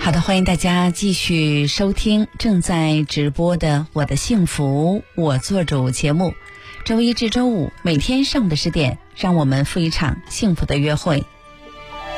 好的，欢迎大家继续收听正在直播的《我的幸福我做主》节目。周一至周五每天上午的10点，让我们赴一场幸福的约会。